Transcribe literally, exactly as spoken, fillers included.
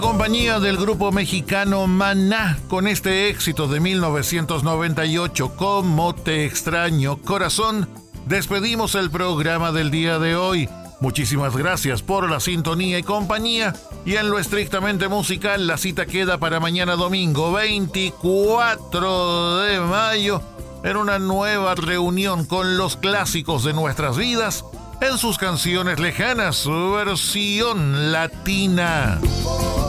Compañía del grupo mexicano Maná, con este éxito de mil novecientos noventa y ocho, Cómo te extraño, corazón, despedimos el programa del día de hoy. Muchísimas gracias por la sintonía y compañía. Y en lo estrictamente musical, la cita queda para mañana domingo veinticuatro de mayo, en una nueva reunión con los clásicos de nuestras vidas, en sus canciones lejanas, su versión latina.